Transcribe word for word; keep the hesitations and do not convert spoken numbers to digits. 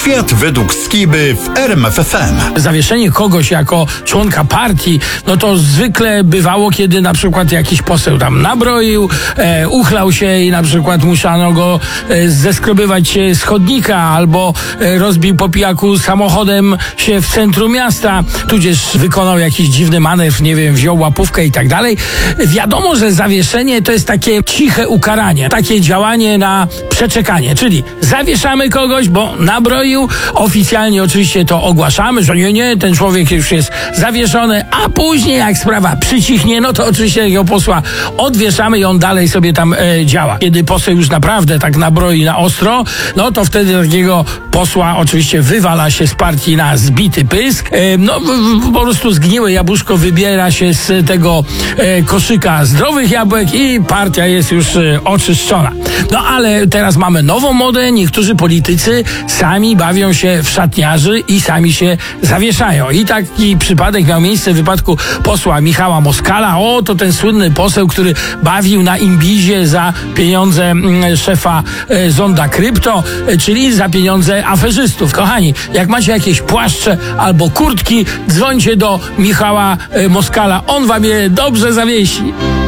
Świat według Skiby w R M F F M. Zawieszenie kogoś jako członka partii, no to zwykle bywało, kiedy na przykład jakiś poseł tam nabroił, e, uchlał się i na przykład musiano go e, zeskrobywać z chodnika, albo e, rozbił po pijaku samochodem się w centrum miasta, tudzież wykonał jakiś dziwny manewr, nie wiem, wziął łapówkę i tak dalej. Wiadomo, że zawieszenie to jest takie ciche ukaranie, takie działanie na przeczekanie, czyli zawieszamy kogoś, bo nabroił, oficjalnie oczywiście to ogłaszamy, że nie, nie, ten człowiek już jest zawieszony, a później jak sprawa przycichnie, no to oczywiście takiego posła odwieszamy i on dalej sobie tam e, działa. Kiedy poseł już naprawdę tak nabroi na ostro, no to wtedy takiego posła oczywiście wywala się z partii na zbity pysk, e, no po prostu zgniłe jabłuszko wybiera się z tego e, koszyka zdrowych jabłek i partia jest już e, oczyszczona. No ale teraz mamy nową modę, niektórzy politycy sami bawią się w szatniarzy i sami się zawieszają. I taki przypadek miał miejsce w wypadku posła Michała Moskala. O, to ten słynny poseł, który bawił na imbizie za pieniądze mm, szefa e, Zonda Krypto, e, czyli za pieniądze aferzystów. Kochani, jak macie jakieś płaszcze albo kurtki, dzwońcie do Michała e, Moskala. On wam je dobrze zawiesi.